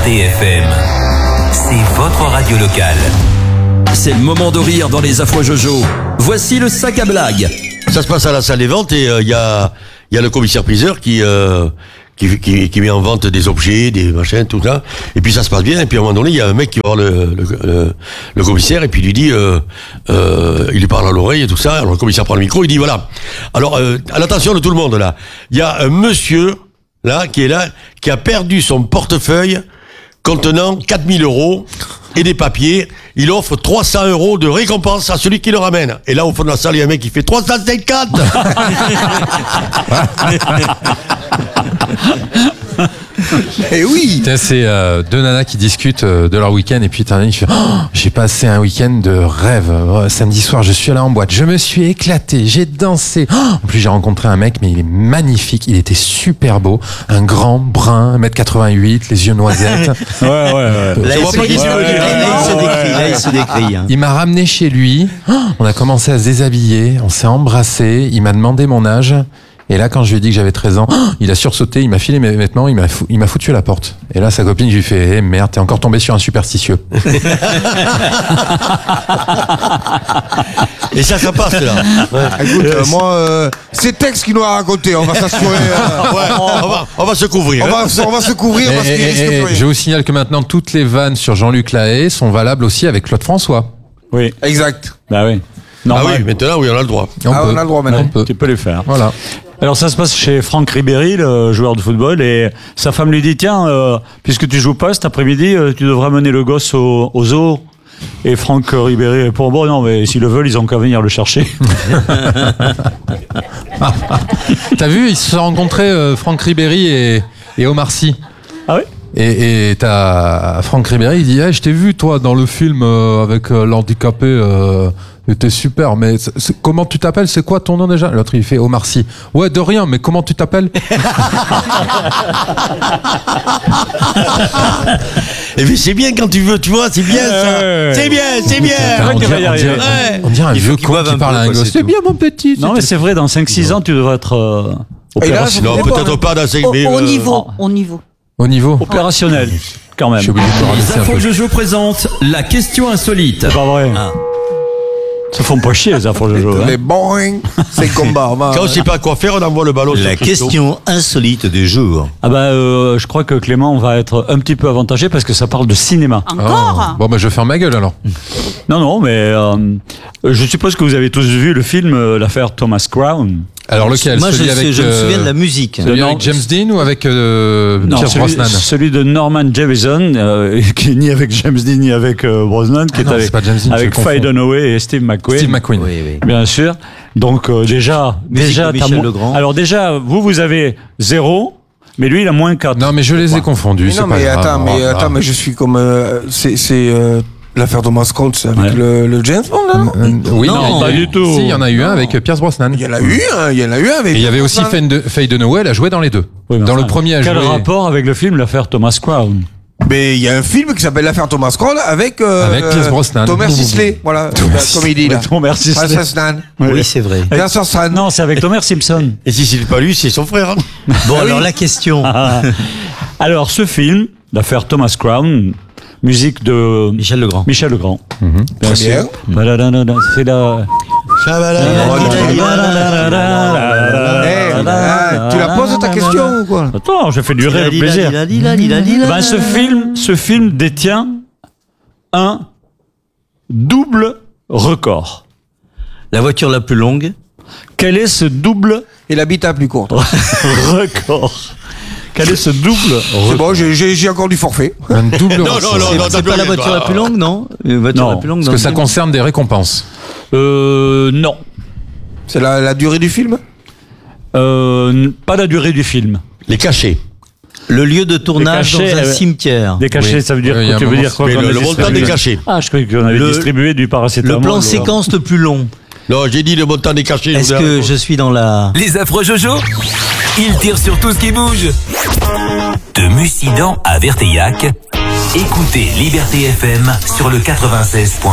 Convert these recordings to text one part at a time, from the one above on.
Liberté FM. C'est votre radio locale. C'est le moment de rire dans les Affreux Jojo. Voici le sac à blagues. Ça se passe à la salle des ventes et il y a le commissaire-priseur qui met en vente des objets, des machins, tout ça. Et puis ça se passe bien. Et puis à un moment donné, il y a un mec qui va voir le commissaire et puis il lui dit, il lui parle à l'oreille et tout ça. Alors le commissaire prend le micro, il dit voilà. Alors à l'attention de tout le monde là, il y a un monsieur là qui a perdu son portefeuille contenant 4000 € et des papiers. Il offre 300 € de récompense à celui qui le ramène. Et là, au fond de la salle, il y a un mec qui fait 350. Et oui. C'est deux nanas qui discutent de leur week-end et puis t'as un qui fait j'ai passé un week-end de rêve. Samedi soir, je suis allé en boîte, je me suis éclaté, j'ai dansé. En plus, j'ai rencontré un mec, mais il est magnifique, il était super beau, un grand brun, 1m88, les yeux noisettes. Ouais. Là, il se décrit. Il m'a ramené chez lui, on a commencé à se déshabiller, on s'est embrassé, il m'a demandé mon âge. Et là, quand je lui ai dit que j'avais 13 ans, il a sursauté, il m'a filé mes vêtements, il m'a foutu à la porte. Et là, sa copine, je lui fais merde, t'es encore tombé sur un superstitieux. Et ça passe là. Ouais. Écoute, moi, c'est Tex qui nous a raconté. On va s'assurer. On va se couvrir. On va se couvrir parce qu'il risque de Je vous signale que maintenant, toutes les vannes sur Jean-Luc Lahaye sont valables aussi avec Claude François. Oui. Exact. Bah oui. Normal. Ah oui, maintenant, oui, on a le droit. On a le droit maintenant. On peut. Tu peux les faire. Voilà. Alors ça se passe chez Franck Ribéry, le joueur de football, et sa femme lui dit tiens, puisque tu joues pas cet après-midi, tu devrais mener le gosse au zoo. Et Franck Ribéry répond bon non mais s'ils le veulent ils ont qu'à venir le chercher. T'as vu, ils se sont rencontrés Franck Ribéry et Omar Sy. Ah oui. Et t'as Franck Ribéry, il dit je t'ai vu toi dans le film avec l'handicapé. T'es super, mais comment tu t'appelles? C'est quoi ton nom déjà? L'autre il fait Omar Sy. Ouais, de rien, mais comment tu t'appelles? Et puis c'est bien quand tu veux, tu vois, c'est bien ça. C'est bien. On dirait un vieux con qui parle à un gosse. C'est bien mon petit. Non mais c'est vrai, dans 5-6 ans tu devrais être opérationnel. Non, peut-être pas dans 5 mais au niveau. Au niveau opérationnel, quand même. Les Affreux Jojo présentent la question insolite. C'est pas vrai. Ça font pas chier les Affreux Jojo. Les boing, c'est combat. Quand on sait pas quoi faire, on envoie le ballon. La question insolite du jour. Ah bah je crois que Clément va être un petit peu avantagé parce que ça parle de cinéma. Encore Bon bah je ferme ma gueule alors. Non mais je suppose que vous avez tous vu le film l'affaire Thomas Crown. Alors lequel? Moi je me souviens de la musique. Celui avec James Dean ou avec Pierce Brosnan? Celui de Norman Jefferson qui est ni avec James Dean ni avec Brosnan, qui est avec Faye Dunaway et Steve McQueen. Steve McQueen. Oui. Bien sûr. Donc déjà Michel Legrand. Alors déjà vous avez 0, mais lui il a moins 4. Non mais je les ai confondus. Non mais attends, mais je suis comme c'est l'affaire Thomas Crown, c'est avec le James Bond, là, non? Oui, non, pas du tout. Si, il y en a eu un avec Pierce Brosnan. Il y en a eu un avec. Et il y avait aussi Faye Dunaway, elle a joué dans les deux. Oui, dans le premier, elle quel joué. rapport avec le film l'affaire Thomas Crown? Mais il y a un film qui s'appelle l'affaire Thomas Crown avec Pierce Brosnan. Thomas Sisley, voilà, la comédie là. Thomas Sisley. Oui, c'est vrai. Non, c'est avec Homer Simpson. Et si c'est pas lui, c'est son frère. Bon, alors la question. Alors ce film, l'affaire Thomas Crown, musique de Michel Legrand. Bien sûr. C'est la. Tu la poses ta question ou quoi? Attends, je fais durer le plaisir. Ce film détient un double record. La voiture la plus longue. Quel est ce double Et l'habitat plus court. record? Quel est ce double record? C'est bon, j'ai encore du forfait. Un double Non, C'est pas la voiture la plus longue, non? Une voiture la plus longue. Parce que ça concerne des récompenses. Non. C'est la durée du film? Pas la durée du film. Les cachets. Le lieu de tournage cachets, dans un cimetière. Des cachets, Oui. ça veut dire Oui, quoi? Tu veux dire quoi? Le montant des cachets. Ah, je croyais qu'on avait distribué du paracétamol. Le plan séquence le plus long. Non, j'ai dit le montant des cachets. Est-ce que je suis dans la... Les Affreux Jojo, ils tirent sur tout ce qui bouge. De Mussidan à Verteillac, écoutez Liberté FM sur le 96.1.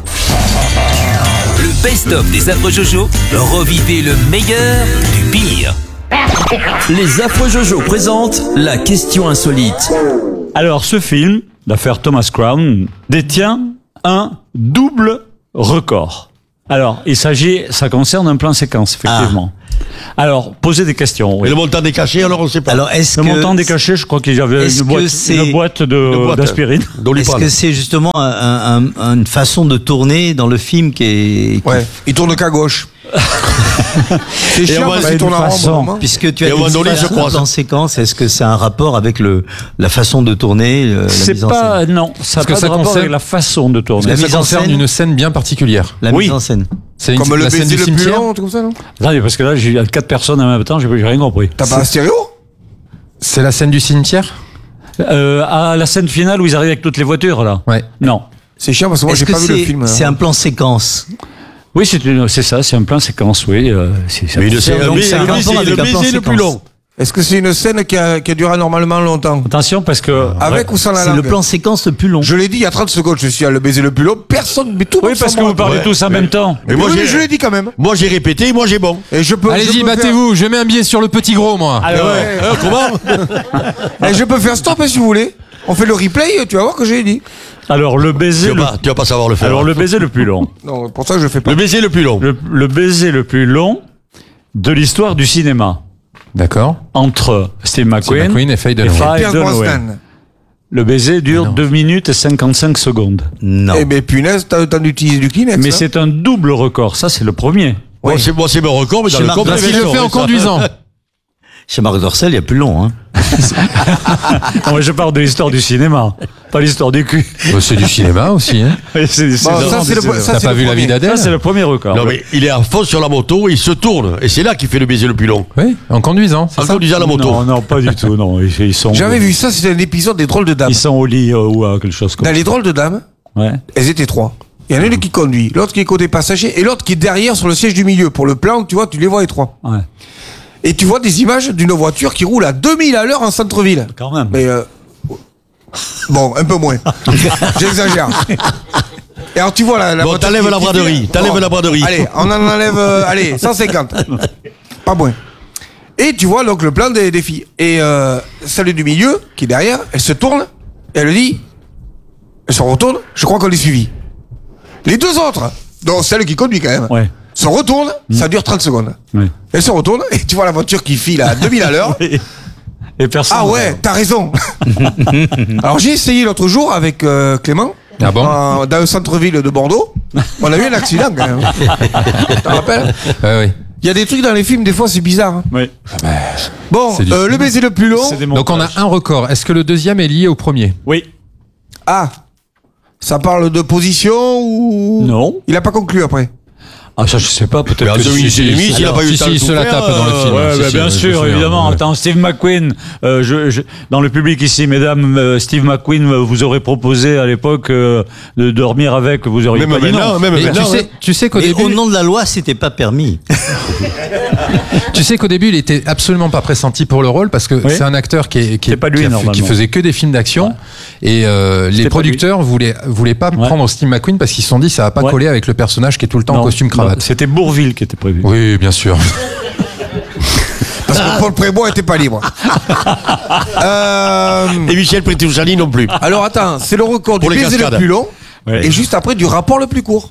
Le best-of des Affreux Jojo, revivez le meilleur du pire. Les Affreux Jojo présentent la question insolite. Alors, ce film, l'affaire Thomas Crown, détient un double record. Alors, ça concerne un plan séquence, effectivement. Alors, posez des questions. Et le montant des cachets, alors on ne sait pas. Alors, Le montant des cachets, je crois qu'il y avait une boîte d'aspirine. Est-ce que c'est justement une façon de tourner dans le film qui est... Ouais, il tourne qu'à gauche. C'est chiant parce qu'il tourne en rond. Puisque tu as Et à un moment donné, il se croise. en séquence, est-ce que c'est un rapport avec la façon de tourner, la C'est mise en pas, scène? non, ça n'a Parce que pas ça de rapport concerne- avec la façon de tourner. La Ça mise en concerne scène. une scène bien particulière. La Oui. mise en scène. C'est Comme le la scène baiser du le plus cimetière. long, tout comme ça, non? Attendez, parce que là, j'ai 4 personnes en même temps, j'ai rien compris. T'as pas un stéréo? C'est la scène du cimetière. À la scène finale où ils arrivent avec toutes les voitures, là. Ouais. Non. C'est chiant parce que moi Est-ce j'ai que pas vu le film. c'est un plan séquence? Oui, c'est ça, c'est un plan séquence, oui. Mais le c'est un baiser rapport avec un plan le plus séquence. long. Est-ce que c'est une scène qui a duré normalement longtemps? Attention, parce que... Avec ou sans la C'est langue? le plan séquence le plus long. Je l'ai dit il y a 30 secondes, je suis à le baiser le plus long. Personne, mais tout le Oui, monde parce s'en que vous moque. parlez Ouais. tous en même temps. Mais moi, je l'ai dit quand même. Moi, j'ai répété, moi, j'ai bon. Et je peux. Allez-y, battez-vous. Je mets un billet sur le petit gros, moi. Alors, Et je peux faire stop si vous voulez. On fait le replay, tu vas voir que j'ai dit. alors, le baiser... Tu vas pas savoir le faire. Alors, le baiser le plus long. Non, pour ça je fais pas. Le baiser le plus long. Le baiser le plus long de l'histoire du cinéma. D'accord. Entre Steve Steve McQueen McQueen et Faye Dunaway. Pierce Dunaway. Brosnan. Le baiser dure 2 minutes et 55 secondes. Non. Eh ben punaise, t'as le temps d'utiliser du Kleenex. Mais hein. c'est un double record. Ça, c'est le premier. Moi, c'est mon record, mais dans Chez le Marc compte. Parce qu'il le fait en conduisant. Chez Marc Dorcel, il y a plus long, hein. Non, mais je parle de l'histoire du cinéma, pas l'histoire du cul. C'est du cinéma aussi. Hein. C'est Bon, ça, c'est le- ça, T'as c'est pas le vu la premier. vie d'Adèle? Ça, c'est le premier record. Non, mais il est à fond sur la moto, il se tourne. Et c'est là qu'il fait le baiser le plus long. Oui, en conduisant. c'est En ça conduisant la moto. Non, non, pas du tout. Non, ils sont. J'avais vu ça, c'était un épisode des Drôles de Dames. Ils sont au lit ou quelque chose comme Dans les Drôles de Dames, ça. Ouais. elles étaient 3. Il y en a une qui conduit, l'autre qui est côté passager et l'autre qui est derrière sur le siège du milieu. Pour le plan, tu vois, tu les vois les 3. Ouais. Et tu vois des images d'une voiture qui roule à 2000 à l'heure en centre-ville. Quand même. Mais bon, un peu moins. J'exagère. Et alors tu vois la Bon, voiture t'enlèves qui- la qui braderie, fait- t'enlèves la braderie. Allez, on en enlève, allez, 150. Pas moins. Et tu vois donc le plan des filles. Et celle du milieu, qui est derrière, elle se tourne, et elle dit, elle se retourne, je crois qu'on est suivi. Les deux autres, donc celle qui conduit quand même, Ouais. se retournent, ça dure 30 secondes. Ouais. Elle se retourne, et tu vois la voiture qui file à 2000 à l'heure. Et personne. Ah ouais, t'as raison. Alors j'ai essayé l'autre jour avec Clément. Ah bon Dans un centre-ville de Bordeaux. On a eu un accident quand même. T'en rappelles? Oui. Il y a des trucs dans les films, des fois c'est bizarre. Hein. Oui. Bon, C'est du le cinéma. baiser le plus long. C'est des Donc on a montages. un record. Est-ce que le deuxième est lié au premier? Oui. Ah, ça parle de position ou. Non. Il a pas conclu après. Ah, ça, je sais pas. Peut-être Mais en que 2 minutes et demie, s'il a pas eu le temps de il se tout la faire, tape dans le film. Ouais, Si, bah, si, bien je me sûr, souviens, évidemment. ouais. Attends, Steve McQueen, dans le public ici, mesdames, Steve McQueen vous aurait proposé à l'époque de dormir avec, vous auriez Même pas dit non. maintenant, même Mais maintenant. tu sais qu'au Et début, au nom de la loi, c'était pas permis. il était absolument pas pressenti pour le rôle parce que Oui. c'est un acteur C'est pas lui, qui normalement. faisait que des films d'action et les pas producteurs voulaient pas Ouais. prendre Steve McQueen parce qu'ils se sont dit ça va pas Ouais. coller avec le personnage qui est tout le temps en Non, costume non, cravate. C'était Bourville qui était prévu. Oui, bien sûr. Parce que Paul Prébois était pas libre. Et Michel Petrucciani non plus. Alors attends, c'est le record du Pour les baiser le cascades. plus long. Ouais. Et juste après du rapport le plus court.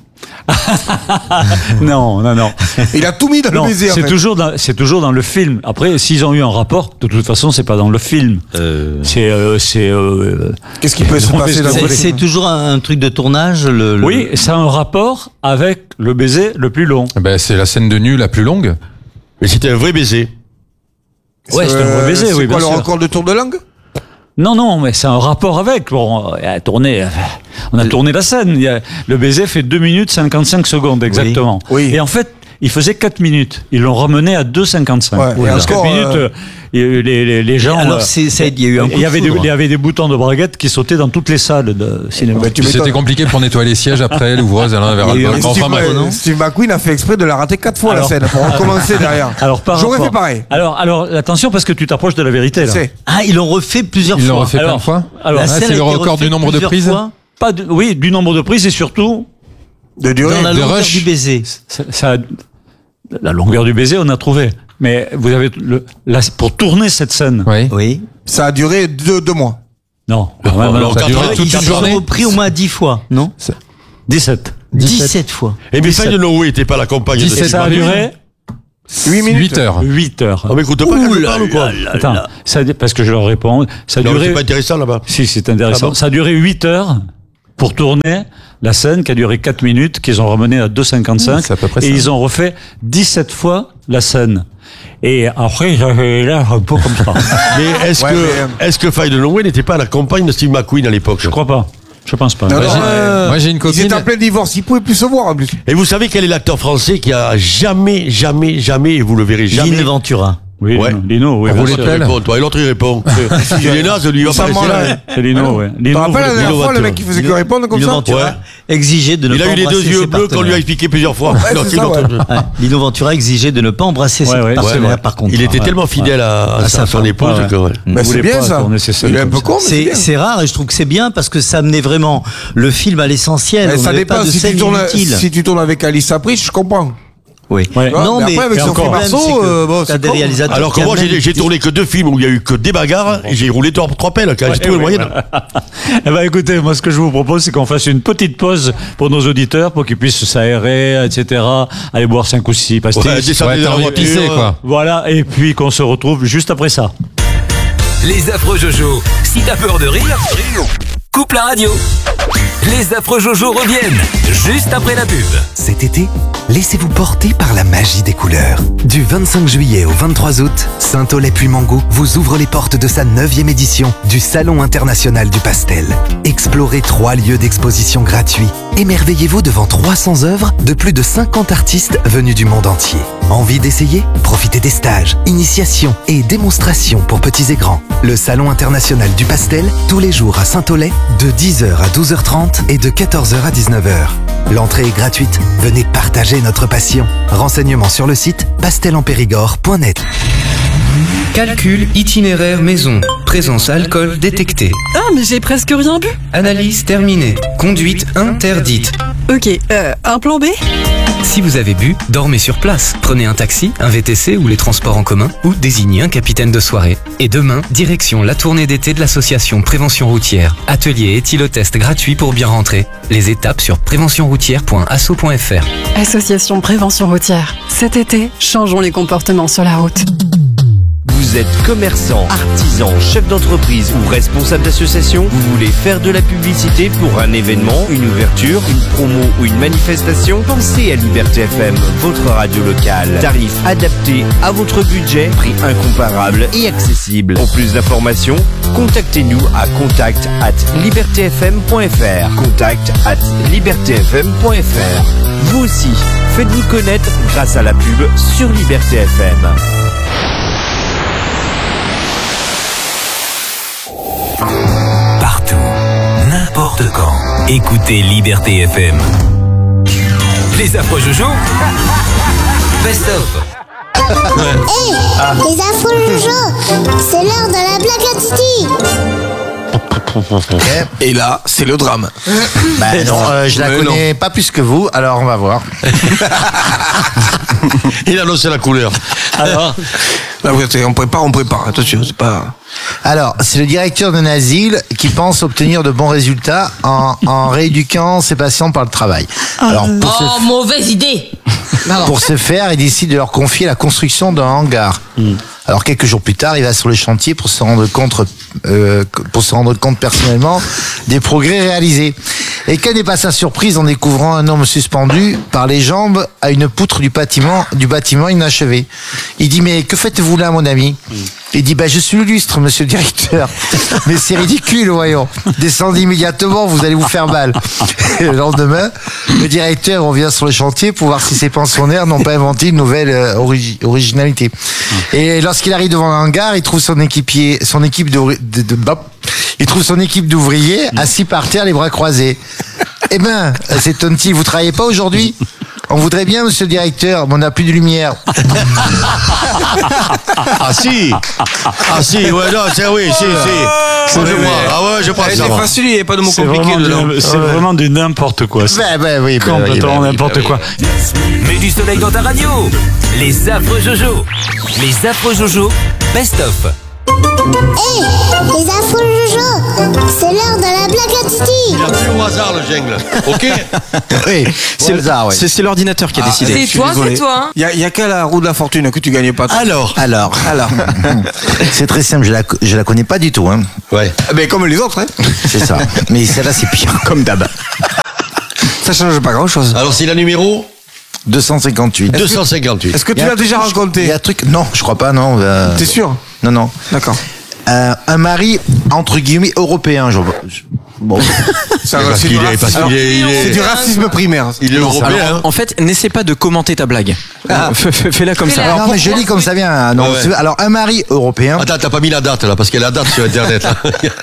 Non. Il a tout mis dans Non, le baiser. en c'est fait. toujours dans le film. Après, s'ils ont eu un rapport, de toute façon, c'est pas dans le film. C'est Qu'est-ce qui peut se passer dans le C'est film? toujours un truc de tournage. oui, ça a un rapport avec le baiser le plus long. Ben, c'est la scène de nu la plus longue. Mais c'était un vrai baiser. Ouais, c'est un vrai baiser, C'est oui, quoi bien le sûr. record de tour de langue? Non, mais c'est un rapport avec. Bon, on a tourné la scène. Le baiser fait 2 minutes 55 secondes exactement. Oui. Et en fait, il faisait 4 minutes. Ils l'ont ramené à 2,55. Ouais, et Parce que 4 encore, minutes, les gens. Alors, il y a eu un coup il y de avait foudre. il y avait des boutons de braguette qui sautaient dans toutes les salles de cinéma. Bah, tu Puis m'étonnes. c'était compliqué pour nettoyer les sièges après, l'ouvreuse elle en avait ras le Il y a eu bol. un Bon, Steve, enfin, bref. non Steve McQueen a fait exprès de la rater 4 fois la Alors- scène pour recommencer derrière. Alors, par J'aurais rapport- fait pareil. Alors, attention parce que tu t'approches de la vérité là. C'est. Ah, ils l'ont refait plusieurs Ils fois. l'ont refait plein de fois. alors, Ah, scène c'est a le été record refait du nombre de plusieurs prises. fois Oui, du nombre de prises et surtout De durée. Dans la de longueur rush. du baiser. la longueur du baiser, on a trouvé. Mais vous avez pour tourner cette scène. Oui. Oui. Ça a duré 2 mois. Non. Alors, ça a duré toute Ils une se journée. sont repris au moins 10 fois, non 17. 17 fois. Et mais Faye de Noé n'était pas la compagne de 17, Ça a duré 8 heures. 8 heures. Ah, mais écoute pas quand je parle ou quoi? Attends, parce que je leur réponds. Ça a Non, duré. c'est pas intéressant là-bas. Si, c'est intéressant. Ah bon Ça a duré 8 heures pour tourner la scène qui a duré 4 minutes, qu'ils ont ramené à 2,55. C'est à peu près et ça. ils ont refait 17 fois la scène. Et après, j'avais l'air un peu comme ça. Mais est-ce que Faye de Noé n'était pas la compagne de Steve McQueen à l'époque? Je crois pas. Je pense pas. Non, Moi, non, j'ai une Ils copine. étaient en plein divorce, ils pouvaient plus se voir en plus. Et vous savez quel est l'acteur français qui a jamais, et vous le verrez jamais. Lynn Ventura. Oui, Ouais. Lino, oui. Roulé bien de sûr. pelle. Répond, toi, et l'autre il répond. Il est naze, lui il va Ça pas m'en rester là. l'a. C'est Lino, oui. Tu te Lino, rappelles la dernière Lino fois le Ventura. mec qui faisait que répondre comme Lino ça? Ventura Ouais. exigeait de ne Il pas a eu les embrasser deux yeux ses bleus qu'on lui a partenaires. expliqué plusieurs fois. Ouais, Non, c'est c'est ça, l'autre. Ouais. Lino Ventura exigeait de ne pas embrasser ses Ouais, partenaires Ouais. par contre. Il était tellement fidèle à sa son femme. épouse Ouais. que, ouais. Bah, c'est voulait bien pas ça. tourner ses scènes Il est un comme peu ça. con, mais c'est bien. C'est rare et je trouve que c'est bien parce que ça amenait vraiment le film à l'essentiel. On Ça n'avait dépend, pas de si scène tu, tournes, inutile. si tu tournes avec Alice Sapris, je comprends. Oui. Ouais. Non, mais après, avec et Sophie encore. Marceau, bon, c'est t'as des con. réalisateurs. Alors que qui moi amènent- j'ai tourné que 2 films où il y a eu que des bagarres et j'ai roulé 3 pelles quand j'ai trouvé le moyen. Eh ben, écoutez, moi, ce que je vous propose, c'est qu'on fasse une petite pause pour nos auditeurs, pour qu'ils puissent s'aérer, etc. Aller boire 5 ou 6 pastilles. Ouais, descendez Ouais, dans t'as la envie de voiture. pisser, quoi. Voilà, et puis qu'on se retrouve juste après ça. Les affreux Jojo. Si t'as peur de rire, coupe la radio. Les affreux Jojo reviennent juste après la pub. Cet été, laissez-vous porter par la magie des couleurs. Du 25 juillet au 23 août, Saint-Aulay-Puy-Mangou vous ouvre les portes de sa 9e édition du Salon international du pastel. Explorez 3 lieux d'exposition gratuits. Émerveillez-vous devant 300 œuvres de plus de 50 artistes venus du monde entier. Envie d'essayer? Profitez des stages, initiations et démonstrations pour petits et grands. Le Salon international du pastel, tous les jours à Saint-Aulay, de 10h à 12h30 et de 14h à 19h. L'entrée est gratuite. Venez partager notre passion. Renseignements sur le site pastelenpérigord.net. Calcul itinéraire maison. Présence alcool détectée. Ah, mais j'ai presque rien bu. Analyse terminée. Conduite interdite. Ok, un plan B? Si vous avez bu, dormez sur place. Prenez un taxi, un VTC ou les transports en commun ou désignez un capitaine de soirée. Et demain, direction la tournée d'été de l'association Prévention Routière. Atelier et éthylotest gratuit pour bien rentrer. Les étapes sur préventionroutière.asso.fr. Association Prévention Routière. Cet été, changeons les comportements sur la route. Vous êtes commerçant, artisan, chef d'entreprise ou responsable d'association, vous voulez faire de la publicité pour un événement, une ouverture, une promo ou une manifestation? Pensez à Liberté FM, votre radio locale. Tarif adapté à votre budget, prix incomparable et accessible. Pour plus d'informations, contactez-nous à contact@libertfm.fr. contact@libertfm.fr. Vous aussi, faites-vous connaître grâce à la pub sur Liberté FM. Partout, n'importe quand. Écoutez Liberté FM. Les affreux Jojo. Best of. Les affreux Jojo, c'est l'heure de la blague à Titi. Et là, c'est le drame. Bah non, je la connais pas plus que vous, alors on va voir. Il a annoncé la couleur. Alors là, on prépare, attention, c'est pas... Alors, c'est le directeur d'un asile qui pense obtenir de bons résultats en rééduquant ses patients par le travail. Alors, mauvaise idée. pour ce faire, il décide de leur confier la construction d'un hangar. Alors, quelques jours plus tard, il va sur le chantier pour se rendre compte personnellement des progrès réalisés. Et quelle n'est pas sa surprise en découvrant un homme suspendu par les jambes à une poutre du bâtiment inachevé. Il dit, mais que faites-vous là, mon ami? Il dit, je suis le lustre, monsieur le directeur. Mais c'est ridicule, voyons. Descendez immédiatement, vous allez vous faire mal. Et le lendemain, le directeur revient sur le chantier pour voir si ses pensionnaires n'ont pas inventé une nouvelle originalité. Et lorsqu'il arrive devant un hangar, il trouve son équipe d'ouvriers assis par terre, les bras croisés. Eh ben, s'étonne-t-il, vous travaillez pas aujourd'hui? On voudrait bien, monsieur le directeur, mais on n'a plus de lumière. Ah si, ouais, non, c'est oui, si. Ah ouais, je pense que ça C'est va. facile, il n'y a pas de mots compliqués dedans. C'est vraiment du n'importe quoi. Oui, complètement n'importe quoi. Mets du soleil dans ta radio. Les affreux Jojo. Les affreux Jojo. Best of. Les affreux Jojo, hasard, le jungle. Ok. Oui, C'est au hasard, ouais. c'est l'ordinateur qui a décidé. je suis désolé. Il y a qu'à la roue de la fortune que tu gagnais pas. toi. Alors. C'est très simple, je la connais pas du tout, hein. Ouais. Mais comme les autres, hein. C'est ça. Mais celle-là, c'est pire. Comme d'hab. Ça change pas grand-chose. Alors, c'est la numéro 258. 258. Est-ce que tu Il y a l'as un déjà truc- raconté? Il y a un truc. Non, je crois pas, non. T'es sûr? Non. D'accord. Un mari, entre guillemets, européen. Bon. C'est Parce qu'il est- parce qu'il est- il est- c'est du racisme primaire. Il est européen. Alors, en fait, n'essaie pas de commenter ta blague. Fais-la comme ça. Non, mais je lis comme ça vient. Non, Ouais. c'est- Alors, un mari européen. Attends, t'as pas mis la date là, parce qu'il y a la date sur Internet. Là.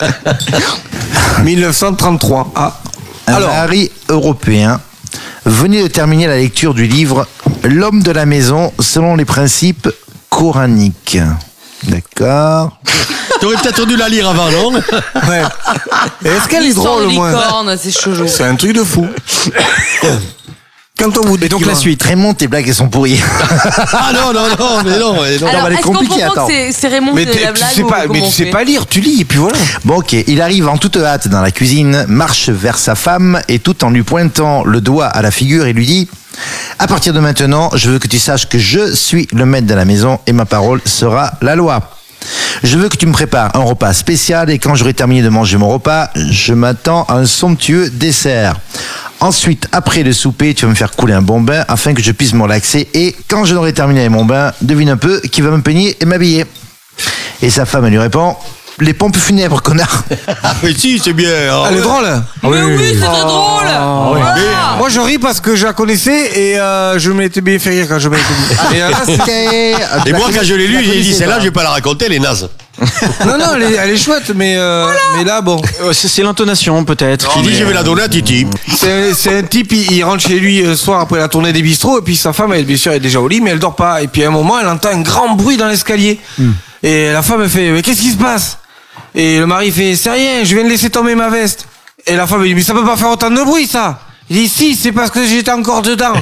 1933. Ah. Un Alors. mari européen venait de terminer la lecture du livre L'homme de la maison selon les principes coraniques. D'accord. T'aurais peut-être dû la lire avant, non? Ouais. Et est-ce qu'elle est L'histoire drôle de au moins? licorne, c'est chojo. C'est un truc de fou. Quand on vous dit Et donc qu'il la va- suite. Raymond, tes blagues, elles sont pourries. Ah non, mais non. Alors, elle est est-ce qu'on compliquée, comprend attends. que c'est Raymond Mais qui a la tu blague sais ou pas, comment mais tu on sais fait pas lire, tu lis et puis voilà. Bon, ok. Il arrive en toute hâte dans la cuisine, marche vers sa femme et tout en lui pointant le doigt à la figure, il lui dit: à partir de maintenant, je veux que tu saches que je suis le maître de la maison et ma parole sera la loi. Je veux que tu me prépares un repas spécial et quand j'aurai terminé de manger mon repas, je m'attends à un somptueux dessert. Ensuite, après le souper, tu vas me faire couler un bon bain afin que je puisse me relaxer et quand je n'aurai terminé avec mon bain, devine un peu qui va me peigner et m'habiller. Et sa femme, elle lui répond: les pompes funèbres, connard. Ah, mais si, c'est bien. Ah, Elle est ouais. drôle. Mais oui, c'est très drôle. Voilà. Moi je ris parce que je la connaissais et je m'étais bien fait rire quand je m'étais dit. Et là, c'est- Et moi, quand je l'ai lu, j'ai dit celle-là, je vais pas la raconter, elle est naze. non, elle est chouette, mais là, bon. C'est l'intonation peut-être. Il dit je vais la donner à Titi. C'est un type, il rentre chez lui le soir après la tournée des bistrots, et puis sa femme, elle, bien sûr, elle est déjà au lit, mais elle dort pas. Et puis à un moment, elle entend un grand bruit dans l'escalier. Et la femme, elle fait: mais qu'est-ce qui se passe? Et le mari fait: c'est rien, je viens de laisser tomber ma veste. Et la femme, elle dit: mais ça peut pas faire autant de bruit, ça. Il dit: si, c'est parce que j'étais encore dedans.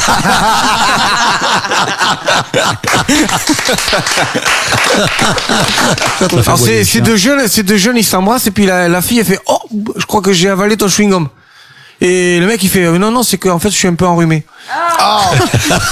Alors c'est deux jeunes, ils s'embrassent et puis la fille elle fait: oh, je crois que j'ai avalé ton chewing-gum. Et le mec il fait: non, c'est que en fait je suis un peu enrhumé.